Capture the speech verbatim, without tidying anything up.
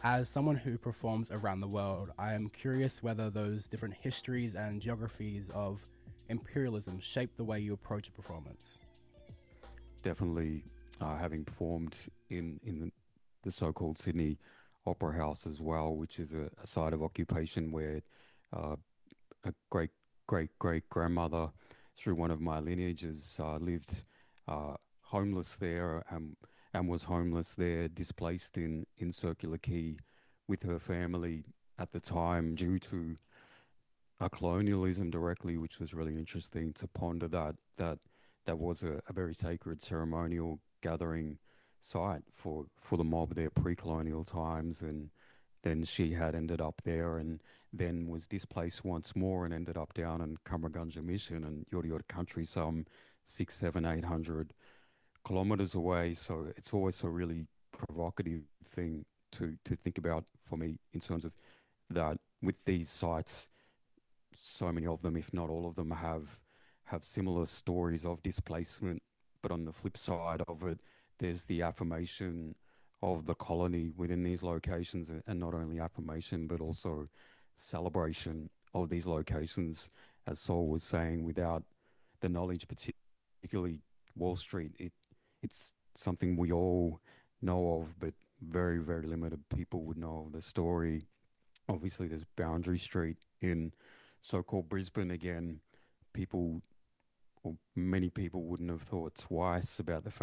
As someone who performs around the world, I am curious whether those different histories and geographies of imperialism shape the way you approach a performance. Definitely, uh, having performed in in the, the so-called Sydney Opera House as well, which is a, a site of occupation where uh, a great great great grandmother through one of my lineages uh, lived uh, homeless there and and was homeless there, displaced in in Circular Quay with her family at the time due to uh, colonialism directly, which was really interesting to ponder that that that was a, a very sacred ceremonial gathering site for for the mob there pre-colonial times, and then she had ended up there and then was displaced once more and ended up down in Cummeragunja Mission and Yorta Yorta country some six, seven, eight hundred kilometers away. So it's always a really provocative thing to to think about for me in terms of that with these sites so many of them, if not all of them, have have similar stories of displacement. But on the flip side of it, there's the affirmation of the colony within these locations, and and not only affirmation, but also celebration of these locations. As Saul was saying, without the knowledge, particularly Wall Street, it it's something we all know of, but very, very limited people would know of the story. Obviously, there's Boundary Street in so-called Brisbane again. People, or many people, wouldn't have thought twice about the